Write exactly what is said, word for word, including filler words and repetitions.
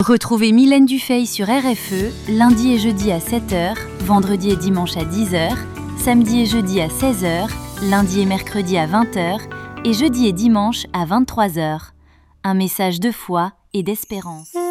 Retrouvez Mylène Dufay sur R F E, lundi et jeudi à sept heures, vendredi et dimanche à dix heures, samedi et jeudi à seize heures, lundi et mercredi à vingt heures et jeudi et dimanche à vingt-trois heures. Un message de foi et d'espérance.